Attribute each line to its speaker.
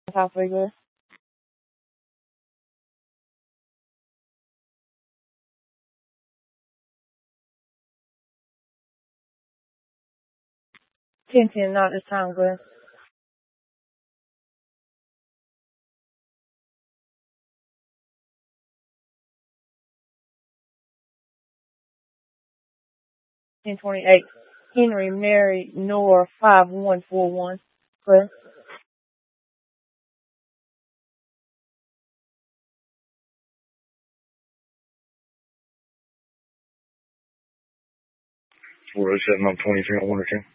Speaker 1: South Regular. 10-10, not this time, Glenn. $10.28. Henry Mary Nora 5141. Glenn.
Speaker 2: We're setting on 23 on 1 or 2.